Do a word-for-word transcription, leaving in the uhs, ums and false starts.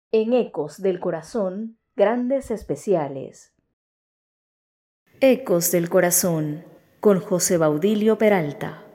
En Ecos del Corazón, grandes especiales. Ecos del Corazón, con José Baudilio Peralta.